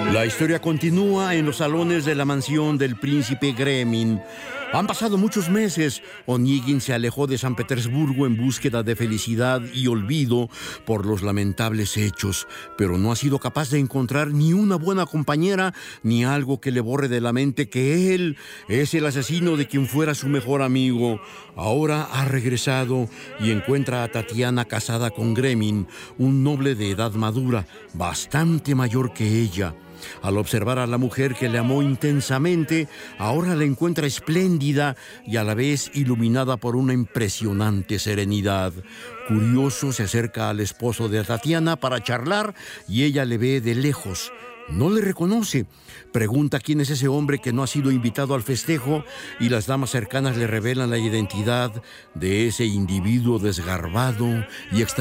La historia continúa en los salones de la mansión del príncipe Gremin. Han pasado muchos meses. Onegin se alejó de San Petersburgo en búsqueda de felicidad y olvido por los lamentables hechos, pero no ha sido capaz de encontrar ni una buena compañera ni algo que le borre de la mente que él es el asesino de quien fuera su mejor amigo. Ahora ha regresado y encuentra a Tatiana casada con Gremin, un noble de edad madura, bastante mayor que ella. Al observar a la mujer que le amó intensamente, ahora la encuentra espléndida y a la vez iluminada por una impresionante serenidad. Curioso, se acerca al esposo de Tatiana para charlar y ella le ve de lejos. No le reconoce. Pregunta quién es ese hombre que no ha sido invitado al festejo y las damas cercanas le revelan la identidad de ese individuo desgarbado y